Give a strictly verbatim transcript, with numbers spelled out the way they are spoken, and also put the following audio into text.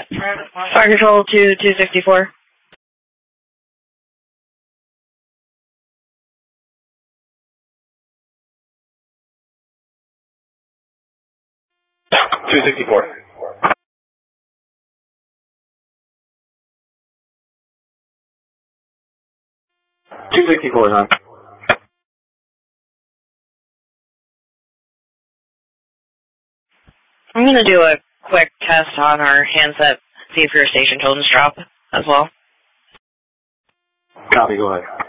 Fire control to two sixty-four. two sixty-four. two sixty-four is on. I'm going to do a quick test on our handset, see if your station tones drop as well. Copy, go ahead.